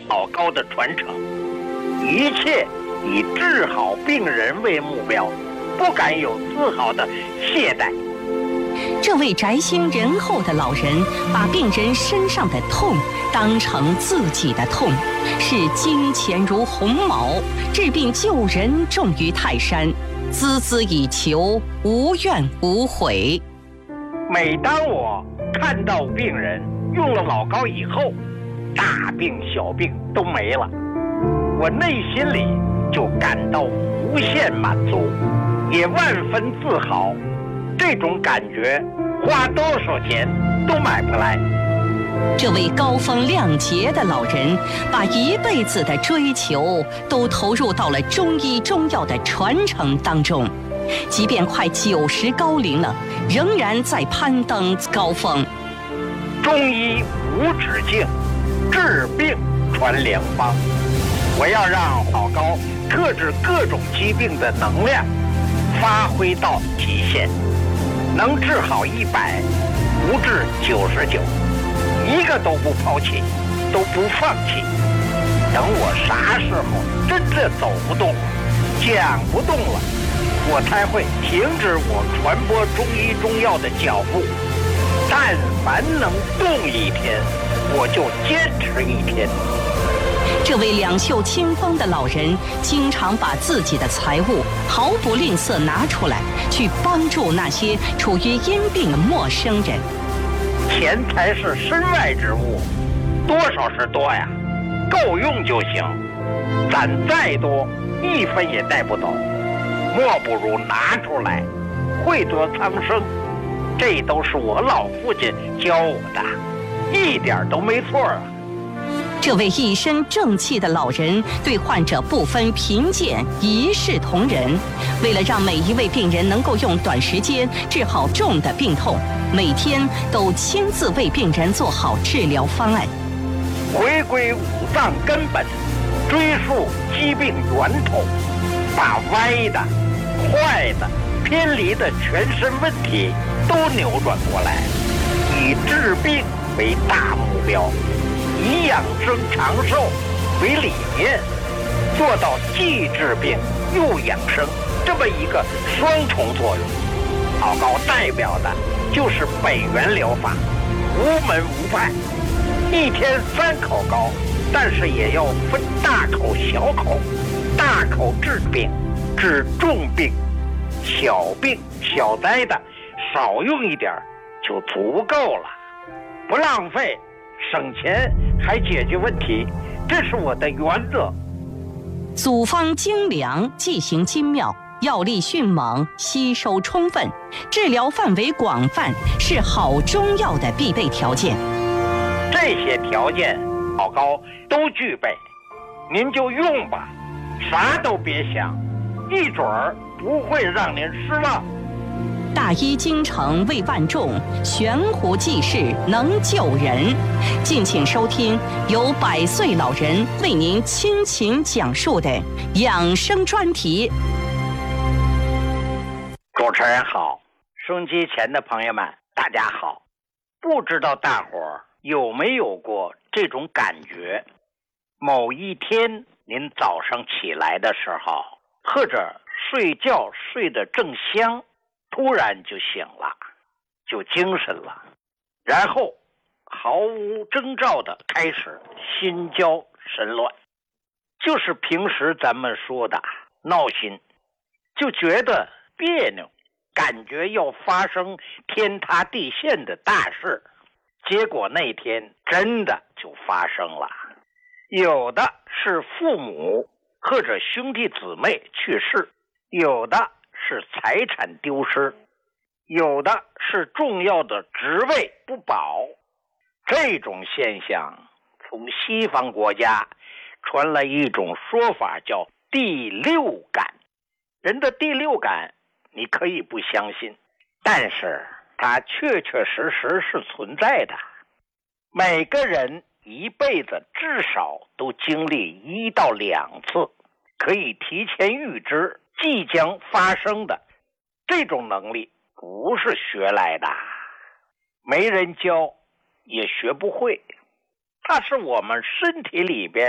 老高的传承，一切以治好病人为目标，不敢有丝毫的懈怠。 这位宅心仁厚的老人，把病人身上的痛当成自己的痛，视金钱如鸿毛，治病救人重于泰山，孜孜以求，无怨无悔。 每当我看到病人用了老高以后，大病小病都没了，我内心里就感到无限满足，也万分自豪。这种感觉花多少钱都买不来。 这位高风亮节的老人，把一辈子的追求都投入到了中医中药的传承当中，即便快90高龄了，仍然在攀登高峰。 中医无止境，治病传良方。我要让老高克制各种疾病的能量发挥到极限，能治好100，不治99，一个都不抛弃，都不放弃。等我啥时候真正走不动了，讲不动了，我才会停止我传播中医中药的脚步。但凡能动一天，我就坚持一天。 这位两袖清风的老人，经常把自己的财物毫不吝啬拿出来，去帮助那些处于因病的陌生人。 钱财是身外之物，多少是多呀，够用就行。攒再多，1分也带不走，莫不如拿出来，惠泽苍生。这都是我老父亲教我的，一点都没错啊。 这位一身正气的老人对患者不分贫贱，一视同仁。为了让每一位病人能够用短时间治好重的病痛，每天都亲自为病人做好治疗方案。 回归五脏根本，追溯疾病源头，把歪的、坏的、偏离的全身问题都扭转过来，以治病为大目标，以养生长寿为理念，做到既治病又养生这么一个双重作用。老高代表的就是北元疗法，无门无派，一天3口高，但是也要分大口小口，大口治病，治重病，小病小灾的少用一点就足够了，不浪费，省钱还解决问题，这是我的原则。 组方精良，剂型精妙，药力迅猛，吸收充分，治疗范围广泛，是好中药的必备条件。 这些条件老高都具备，您就用吧，啥都别想，一准儿不会让您失望。 大医精诚为万众，悬壶济世能救人。敬请收听由100岁老人为您倾情讲述的养生专题。 主持人好，收音机前的朋友们大家好。不知道大伙儿有没有过这种感觉，某一天您早上起来的时候，或者睡觉睡得正香，突然就醒了，就精神了，然后毫无征兆的开始心焦神乱，就是平时咱们说的闹心，就觉得别扭，感觉要发生天塌地陷的大事，结果那天真的就发生了。有的是父母或者兄弟姊妹去世，有的是财产丢失，有的是重要的职位不保。这种现象从西方国家传来一种说法，叫第六感。人的第六感你可以不相信，但是它确确实实是存在的。每个人一辈子至少都经历1到2次，可以提前预知即将发生的。这种能力不是学来的，没人教也学不会，它是我们身体里边